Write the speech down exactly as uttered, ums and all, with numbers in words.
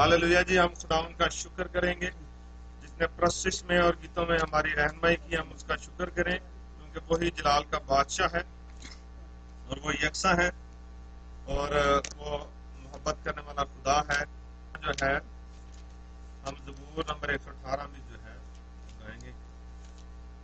Hallelujah जी, हम खुदा उनका शुक्र करेंगे जिसने प्रशिश में और गीतों में हमारी रहनुमाई की। हम उसका शुक्र करें क्योंकि वही जलाल का बादशाह है और वो यकसा है और वो मोहब्बत करने वाला खुदा है। जो है हम ज़बूर नंबर एक सौ अठारह में